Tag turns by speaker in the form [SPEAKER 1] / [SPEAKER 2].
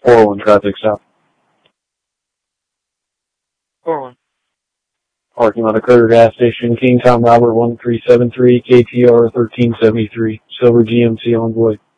[SPEAKER 1] 401 traffic stop.
[SPEAKER 2] 4-1.
[SPEAKER 1] Parking lot of Kroger gas station, King Tom Robert 1373, KTR 1373, Silver GMC Envoy.